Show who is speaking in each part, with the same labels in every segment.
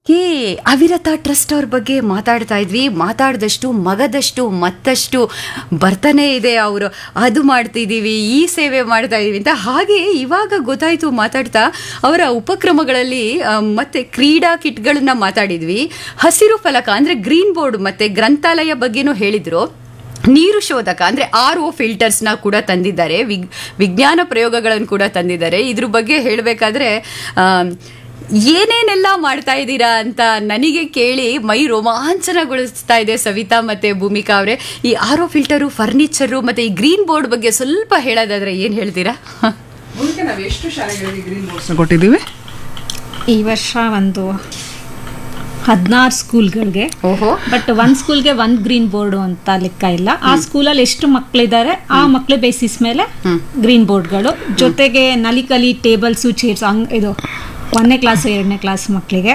Speaker 1: ಹೇ, ಅವಿರತ ಟ್ರಸ್ಟ್ ಅವ್ರ ಬಗ್ಗೆ ಮಾತಾಡ್ತಾ ಇದ್ವಿ. ಮಾತಾಡಿದಷ್ಟು ಮಗದಷ್ಟು ಮತ್ತಷ್ಟು ಬರ್ತಾನೆ ಇದೆ. ಅವರು ಅದು ಮಾಡ್ತಿದ್ದೀವಿ, ಈ ಸೇವೆ ಮಾಡ್ತಾ ಇದೀವಿ ಅಂತ. ಹಾಗೆ ಇವಾಗ ಗೊತ್ತಾಯ್ತು ಮಾತಾಡ್ತಾ ಅವರ ಉಪಕ್ರಮಗಳಲ್ಲಿ ಮತ್ತೆ ಕ್ರೀಡಾ ಕಿಟ್ಗಳನ್ನ ಮಾತಾಡಿದ್ವಿ. ಹಸಿರು ಫಲಕ ಅಂದ್ರೆ ಗ್ರೀನ್ ಬೋರ್ಡ್ ಮತ್ತೆ ಗ್ರಂಥಾಲಯ ಬಗ್ಗೆನೂ ಹೇಳಿದ್ರು. ನೀರು ಶೋಧಕ ಅಂದ್ರೆ RO ಫಿಲ್ಟರ್ಸ್ನ ಕೂಡ ತಂದಿದ್ದಾರೆ. ವಿಜ್ಞಾನ ಪ್ರಯೋಗಗಳನ್ನು ಕೂಡ ತಂದಿದ್ದಾರೆ. ಇದ್ರ ಬಗ್ಗೆ ಹೇಳಬೇಕಾದ್ರೆ ಏನೇನೆಲ್ಲ ಮಾಡ್ತಾ ಇದ್ದೀರಾ ಅಂತ ನನಗೆ ಕೇಳಿ ಮೈ ರೋಮಾಂಚನಗೊಳಿಸ್ತಾ ಇದೆ. ಸವಿತಾ ಮತ್ತೆ ಭೂಮಿಕಾ ಅವರೇ, ಈ RO ಫಿಲ್ಟರು, ಫರ್ನಿಚರು ಮತ್ತೆ ಈ ಗ್ರೀನ್ ಬೋರ್ಡ್ ಬಗ್ಗೆ ಸ್ವಲ್ಪ ಹೇಳೋದಾದ್ರೆ ಏನ್ ಹೇಳ್ತೀರಾ?
Speaker 2: ನಾವು ಎಷ್ಟು ಶಾಲೆಗಳಿಗೆ ಗ್ರೀನ್ ಬೋರ್ಡ್ಸ್ ಕೊಟ್ಟಿದ್ದೀವಿ?
Speaker 3: ಈ ವರ್ಷ ಒಂದು 16 ಸ್ಕೂಲ್ಗಳಿಗೆ. ಬಟ್ ಒಂದು ಸ್ಕೂಲ್ಗೆ ಒಂದು ಗ್ರೀನ್ ಬೋರ್ಡ್ ಅಂತ ಲೆಕ್ಕ ಇಲ್ಲ. ಆ ಸ್ಕೂಲಲ್ಲಿ ಎಷ್ಟು ಮಕ್ಕಳಿದ್ದಾರೆ ಆ ಮಕ್ಕಳ ಬೇಸಿಸ್ ಮೇಲೆ ಗ್ರೀನ್ ಬೋರ್ಡ್ಗಳು, ಜೊತೆಗೆ ನಲಿಕಲಿ ಟೇಬಲ್ಸು ಚೇರ್ಸ್ ಇದು 1ನೇ ಕ್ಲಾಸ್ 2ನೇ ಕ್ಲಾಸ್ ಮಕ್ಕಳಿಗೆ.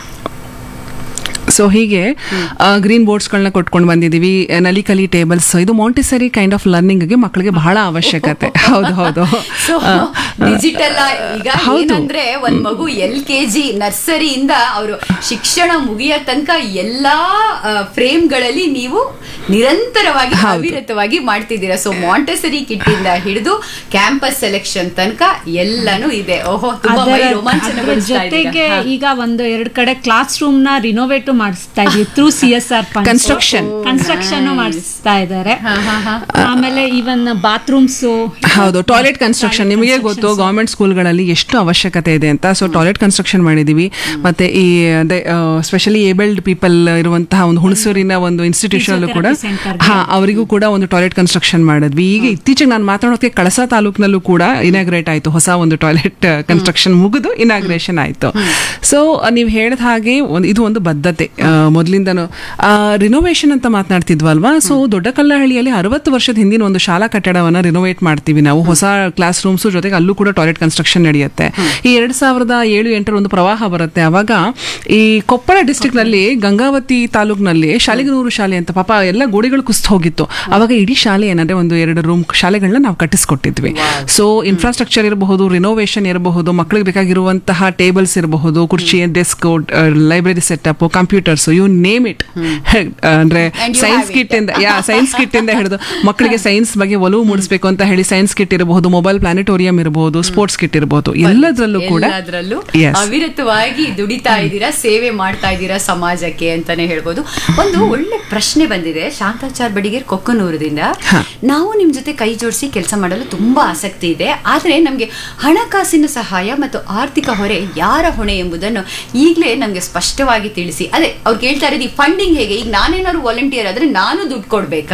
Speaker 2: ಸೊ ಹೀಗೆ ಗ್ರೀನ್ ಬೋರ್ಡ್ಸ್ಗಳನ್ನ ಕೊಟ್ಕೊಂಡು ಬಂದಿದ್ದೀವಿ. ನಲಿಕಲಿ ಟೇಬಲ್ಸ್, ಇದು ಮಾಂಟಿಸರಿ ಕೈಂಡ್ ಆಫ್ ಲರ್ನಿಂಗ್ಗೆ ಮಕ್ಕಳಿಗೆ ಬಹಳ ಅವಶ್ಯಕತೆ. ಹೌದು ಹೌದು.
Speaker 1: ಡಿಜಿಟಲ್ ಈಗ ಏನಂದ್ರೆ ಒಂದ್ ಮಗು LKG ನರ್ಸರಿಯಿಂದ ಅವರು ಶಿಕ್ಷಣ ಮುಗಿಯ ತನಕ ಎಲ್ಲಾ ಫ್ರೇಮ್ಗಳಲ್ಲಿ ನೀವು ನಿರಂತರವಾಗಿ ಅವಿರತವಾಗಿ ಮಾಡ್ತಿದ್ದೀರಾ. ಸೊ ಮಾಂಟೆಸರಿ ಕಿಟ್ ಇಂದ ಹಿಡಿದು ಕ್ಯಾಂಪಸ್ ಸೆಲೆಕ್ಷನ್ ತನಕ ಎಲ್ಲಾನು ಇದೆ. ಓಹೋ, ತುಂಬಾ ರೋಮಾಂಚನಗೊಳಿಸ್ತಾ ಇದೆ.
Speaker 3: ಜೊತೆಗೆ ಈಗ 1-2 ಕಡೆ ಕ್ಲಾಸ್ ರೂಮ್ ನ ರಿನೋವೇಟ್ ಮಾಡಿಸ್ತಾ ಇದ್ವಿ ಥ್ರೂ CSR ಕನ್ಸ್ಟ್ರಕ್ಷನ್ ಮಾಡಿಸ್ತಾ ಇದ್ದಾರೆ. ಆಮೇಲೆ ಈವನ್ ಬಾತ್ರೂಮ್ಸ್,
Speaker 2: ಹೌದು, ಟಾಯ್ಲೆಟ್ ಕನ್ಸ್ಟ್ರಕ್ಷನ್. ನಿಮಗೆ ಗೊತ್ತು ಗವರ್ಮೆಂಟ್ ಸ್ಕೂಲ್ಗಳಲ್ಲಿ ಎಷ್ಟು ಅವಶ್ಯಕತೆ ಇದೆ ಅಂತ. ಸೊ ಟಾಯ್ಲೆಟ್ ಕನ್ಸ್ಟ್ರಕ್ಷನ್ ಮಾಡಿದೀವಿ. ಮತ್ತೆ ಈ ಸ್ಪೆಷಲಿ ಏಬಲ್ಡ್ ಪೀಪಲ್ ಇರುವಂತಹ ಒಂದು ಹುಣಸೂರಿನ ಒಂದು ಇನ್ಸ್ಟಿಟ್ಯೂಷನ್ ಕೂಡ ಅವರಿಗೂ ಕೂಡ ಒಂದು ಟಾಯ್ಲೆಟ್ ಕನ್ಸ್ಟ್ರಕ್ಷನ್ ಮಾಡಿದ್ವಿ. ಈಗ ಇತ್ತೀಚೆಗೆ ನಾನು ಮಾತಾಡೋದಕ್ಕೆ ಕಳಸಾ ತಾಲೂಕಿನಲ್ಲೂ ಕೂಡ ಇನಾಗ್ರೇಟ್ ಆಯ್ತು, ಹೊಸ ಒಂದು ಟಾಯ್ಲೆಟ್ ಕನ್ಸ್ಟ್ರಕ್ಷನ್ ಮುಗಿದು ಇನಾಗ್ರೇಷನ್ ಆಯ್ತು. ಸೊ ನೀವು ಹೇಳಿದ ಹಾಗೆ ಇದು ಒಂದು ಬದ್ಧತೆ ಮೊದಲಿಂದನೂ. ರಿನೋವೇಷನ್ ಅಂತ ಮಾತನಾಡ್ತಿದ್ವಲ್ವಾ. ಸೊ ದೊಡ್ಡಕಲ್ಲಹಳ್ಳಿಯಲ್ಲಿ 60 ವರ್ಷದ ಹಿಂದಿನ ಒಂದು ಶಾಲಾ ಕಟ್ಟಡವನ್ನ ರಿನೋವೇಟ್ ಮಾಡ್ತೀವಿ ನಾವು. ಹೊಸ ಕ್ಲಾಸ್ ರೂಮ್ಸ್ ಜೊತೆಗೆ ಅಲ್ಲೂ ಕೂಡ ಟಾಯ್ಲೆಟ್ ಕನ್ಸ್ಟ್ರಕ್ಷನ್ ನಡೆಯುತ್ತೆ. ಈ 2007-8 ಒಂದು ಪ್ರವಾಹ ಬರುತ್ತೆ. ಅವಾಗ ಈ ಕೊಪ್ಪಳ ಡಿಸ್ಟ್ರಿಕ್ಟ್ ನಲ್ಲಿ ಗಂಗಾವತಿ ತಾಲೂಕಿನಲ್ಲಿ ಶಾಲೆಗನೂರು ಶಾಲೆ ಅಂತ ಪಾಪ ಎಲ್ಲ ಗೋಡೆಗಳು ಕುಸಿದು ಹೋಗಿತ್ತು. ಅವಾಗ ಇಡೀ ಶಾಲೆ ಏನಂದ್ರೆ 1-2 ರೂಮ್ ಶಾಲೆಗಳನ್ನ ನಾವು ಕಟ್ಟಿಸ್ಕೊಟ್ಟಿದ್ವಿ. ಸೊ ಇನ್ಫ್ರಾಸ್ಟ್ರಕ್ಚರ್ ಇರಬಹುದು, ರಿನೋವೇಷನ್ ಇರಬಹುದು, ಮಕ್ಕಳಿಗೆ ಬೇಕಾಗಿರುವಂತಹ ಟೇಬಲ್ಸ್ ಇರಬಹುದು, ಕುರ್ಚಿ, desk, library setup, computers, you name it. ಅಂದ್ರೆ ಸೈನ್ಸ್ ಕಿಟ್ ಇಂದ ಹಿಡಿದು ಮಕ್ಕಳಿಗೆ ಸೈನ್ಸ್ ಬಗ್ಗೆ ಒಲವು ಮೂಡಿಸಬೇಕು ಅಂತ ಹೇಳಿ ಸೈನ್ಸ್ ಕಿಟ್ ಇರಬಹುದು, ಮೊಬೈಲ್ ಪ್ಲಾನೆಟೋರಿಯಂ ಇರಬಹುದು, ಸ್ಪೋರ್ಟ್ಸ್ ಕಿಟ್ ಇರಬಹುದು, ಎಲ್ಲದರಲ್ಲೂ ಕೂಡ
Speaker 1: ಅವಿರತವಾಗಿ ದುಡಿತಾ ಇದ್ದೀರಾ, ಸೇವೆ ಮಾಡ್ತಾ ಇದ್ದೀರಾ ಸಮಾಜಕ್ಕೆ ಅಂತಾನೆ ಹೇಳ್ಬೋದು. ಒಂದು ಒಳ್ಳೆ ಪ್ರಶ್ನೆ ಬಂದಿದೆ ಶಾಂತಾಚಾರ್ ಬಡಿಗೇರ್ ಕೊಕ್ಕನೂರದಿಂದ. ನಾವು ನಿಮ್ ಜೊತೆ ಕೈ ಜೋಡಿಸಿ ಕೆಲಸ ಮಾಡಲು ತುಂಬಾ ಆಸಕ್ತಿ ಇದೆ, ಆದ್ರೆ ನಮ್ಗೆ ಹಣಕಾಸಿನ ಸಹಾಯ ಮತ್ತು ಆರ್ಥಿಕ ಹೊರೆ ಯಾರ ಹೊಣೆ ಎಂಬುದನ್ನು ಈಗಲೇ ನಮ್ಗೆ ಸ್ಪಷ್ಟವಾಗಿ ತಿಳಿಸಿ. ಅದೇ ಅವ್ರು ಕೇಳ್ತಾ ಇರೋದು, ಈ ಫಂಡಿಂಗ್ ಹೇಗೆ? ಈಗ ನಾನೇನಾದ್ರು ವಾಲಂಟಿಯರ್ ಆದ್ರೆ ನಾನು ದುಡ್ಡು ಕೊಡ್ಬೇಕಾ?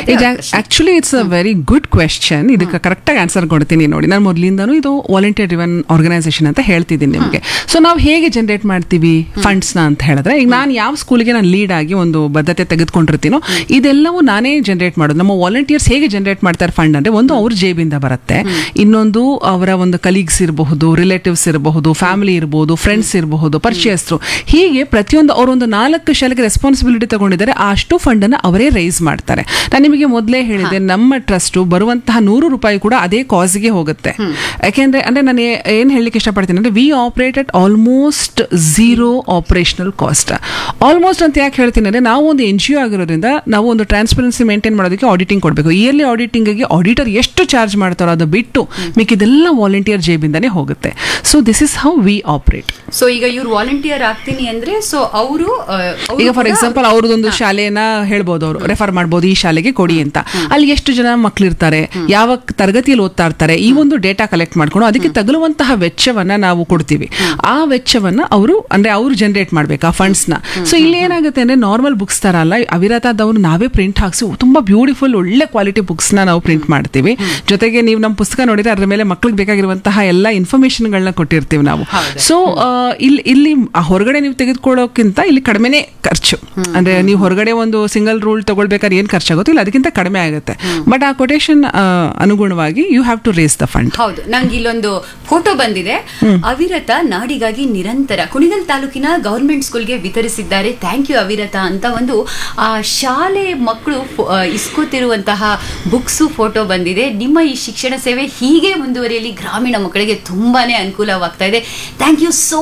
Speaker 2: Actually it's a very good question. ಇದಕ್ಕೆ ಕರೆಕ್ಟ್ ಆಗಿ ಆನ್ಸರ್ ಕೊಡ್ತೀನಿ ನೋಡಿ. ನಾನು ಮೊದಲಿಂದನೂ ಇದು ವಾಲಂಟಿಯರ್ ಡ್ರಿವನ್ ಆರ್ಗನೈಸೇಷನ್ ಅಂತ ಹೇಳ್ತಿದ್ದೀನಿ ನಿಮಗೆ. ಸೊ ನಾವು ಹೇಗೆ ಜನರೇಟ್ ಮಾಡ್ತೀವಿ ಫಂಡ್ಸ್ ನ ಅಂತ ಹೇಳಿದ್ರೆ, ಈಗ ನಾನು ಯಾವ ಸ್ಕೂಲ್ಗೆ ನಾನು ಲೀಡ್ ಆಗಿ ಒಂದು ಬದ್ಧತೆ ತೆಗೆದುಕೊಂಡಿರ್ತೀನೋ ಇದೆಲ್ಲವೂ ನಾನೇ ಜನರೇಟ್ ಮಾಡೋದು. ನಮ್ಮ ವಾಲಂಟಿಯರ್ಸ್ ಹೇಗೆ ಜನರೇಟ್ ಮಾಡ್ತಾರೆ ಫಂಡ್ ಅಂದ್ರೆ, ಒಂದು ಅವ್ರ ಜೇಬಿಂದ ಬರುತ್ತೆ, ಇನ್ನೊಂದು ಅವರ ಒಂದು ಕಲೀಗ್ಸ್ ಇರಬಹುದು, ರಿಲೇಟಿವ್ಸ್ ಇರಬಹುದು, ಫ್ಯಾಮಿಲಿ ಇರಬಹುದು, ಫ್ರೆಂಡ್ಸ್ ಇರಬಹುದು, ಪರಿಚಯಸ್ಥರು, ಹೀಗೆ ಪ್ರತಿಯೊಂದು ಅವರೊಂದು 4 ಶಾಲೆಗೆ ರೆಸ್ಪಾನ್ಸಿಬಿಲಿಟಿ ತಗೊಂಡಿದ್ದಾರೆ. ಅಷ್ಟು ಫಂಡ್ ಅನ್ನು ಅವರೇ ರೈಸ್ ಮಾಡ್ತಾರೆ. ನಾನು ನಿಮಗೆ ಮೊದಲೇ ಹೇಳಿದೆ, ನಮ್ಮ ಟ್ರಸ್ಟ್ ಬರುವಂತಹ 100 ರೂಪಾಯಿ ಕೂಡ ಅದೇ ಕಾಸ್ಗೆ ಹೋಗುತ್ತೆ. ಯಾಕೆಂದ್ರೆ ಅಂದ್ರೆ ನಾನು ಏನ್ ಹೇಳಲಿಕ್ಕೆ ಇಷ್ಟಪಡ್ತೀನಿ ಅಂದ್ರೆ, V operate at almost 0 operational cost. Almost ಅಂತ ಯಾಕೆ ಹೇಳ್ತೀನಿ ಅಂದ್ರೆ, ನಾವು ಒಂದು NGO ಆಗಿರೋದ್ರಿಂದ ನಾವು ಒಂದು ಟ್ರಾನ್ಸ್ಪರೆನ್ಸಿ ಮೇಂಟೈನ್ ಮಾಡೋದಕ್ಕೆ ಆಡಿಟಿಂಗ್ ಕೊಡಬೇಕು. ಇಯರ್ಲಿ ಆಡಿಟಿಂಗ್ಗೆ ಆಡಿಟರ್ ಎಷ್ಟು ಚಾರ್ಜ್ ಮಾಡ್ತಾರೋ ಅದು ಬಿಟ್ಟು ಮಿಕ್ಕಿದೆಲ್ಲ ವಾಲಂಟಿಯರ್ ಜೇಬಿಂದಾನೇ ಹೋಗುತ್ತೆ. So this is how we operate.
Speaker 1: So ಈಗ ಇವ್ರು ವಾಲಂಟಿಯರ್ ಆಗ್ತೀನಿ ಅಂದ್ರೆ, ಸೊ ಅವರು
Speaker 2: ಈಗ ಫಾರ್ ಎಕ್ಸಾಂಪಲ್ ಅವ್ರದ್ದೊಂದು ಶಾಲೆಯನ್ನ ಹೇಳ್ಬೋದು, ಅವರು ರೆಫರ್ ಮಾಡ್ಬೋದು ಈ ಶಾಲೆಗೆ ಕೊಡಿ ಅಂತ. ಅಲ್ಲಿ ಎಷ್ಟು ಜನ ಮಕ್ಕಳಿರ್ತಾರೆ, ಯಾವ ತರಗತಿಯಲ್ಲಿ ಓದ್ತಾ ಇರ್ತಾರೆ, ಈ ಒಂದು ಡೇಟಾ ಕಲೆಕ್ಟ್ ಮಾಡ್ಕೊಂಡು ಅದಕ್ಕೆ ತಗುಲುವಂತಹ ವೆಚ್ಚವನ್ನ ನಾವು ಕೊಡ್ತೀವಿ. ಆ ವೆಚ್ಚವನ್ನ ಅವರು ಜನರೇಟ್ ಮಾಡ್ಬೇಕು ಆ ಫಂಡ್ಸ್ ನ. ಸೊ ಇಲ್ಲಿ ಏನಾಗುತ್ತೆ ಅಂದ್ರೆ, ನಾರ್ಮಲ್ ಬುಕ್ಸ್ ತರ ಅಲ್ಲ, ಅವಿರತದವ್ರು ನಾವೇ ಪ್ರಿಂಟ್ ಹಾಕ್ಸಿ ತುಂಬಾ ಬ್ಯೂಟಿಫುಲ್ ಒಳ್ಳೆ ಕ್ವಾಲಿಟಿ ಬುಕ್ಸ್ ನ ನಾವು ಪ್ರಿಂಟ್ ಮಾಡ್ತೀವಿ. ಜೊತೆಗೆ ನೀವು ನಮ್ಮ ಪುಸ್ತಕ ನೋಡಿದ್ರೆ ಅದ್ರ ಮೇಲೆ ಮಕ್ಕಳಿಗೆ ಬೇಕಾಗಿರುವಂತಹ ಎಲ್ಲ ಇನ್ಫಾರ್ಮೇಶನ್ ಗಳನ್ನ ಕೊಟ್ಟಿರ್ತೀವಿ ನಾವು. ಸೊ ಇಲ್ಲಿ ಹೊರಗಡೆ ನೀವು ತೆಗೆದುಕೊಳ್ಳೋಕ್ಕಿಂತ ಇಲ್ಲಿ ಕಡಿಮೆನೇ ಖರ್ಚು. ಅಂದ್ರೆ ನೀವು ಹೊರಗಡೆ ಒಂದು ಸಿಂಗಲ್ ರೂಲ್ ತಗೊಳ್ಬೇಕಾದ್ರೆ ಏನ್ ಖರ್ಚಾಗುತ್ತೋ ಇಲ್ಲ ಅದಕ್ಕಿಂತ ಕಡಿಮೆ ಆಗುತ್ತೆ. ಬಟ್ ಆ ಕೊಟೇಶನ್ ಅನುಗುಣವಾಗಿ you have to race the fund.
Speaker 1: ಹೌದು, ನಂಗೆ ಇಲ್ಲೊಂದು ಫೋಟೋ ಬಂದಿದೆ. ಅವಿರತ ನಾಡಿಗಾಗಿ ನಿರಂತರ ಕುಣಿಗಲ್ ತಾಲೂಕಿನ ಗವರ್ಮೆಂಟ್ ಸ್ಕೂಲ್ಗೆ ವಿತರಿಸಿದ್ದಾರೆ. ಥ್ಯಾಂಕ್ ಯು ಅವಿರತ ಅಂತ ಒಂದು ಆ ಶಾಲೆ ಮಕ್ಕಳು ಇಸ್ಕೋತಿರುವಂತಹ ಬುಕ್ಸ್ ಫೋಟೋ ಬಂದಿದೆ. ನಿಮ್ಮ ಈ ಶಿಕ್ಷಣ ಸೇವೆ ಹೀಗೆ ಮುಂದುವರಿಯಲಿ, ಗ್ರಾಮೀಣ ಮಕ್ಕಳಿಗೆ ತುಂಬಾನೇ ಅನುಕೂಲವಾಗ್ತಾ ಇದೆ. Thank you so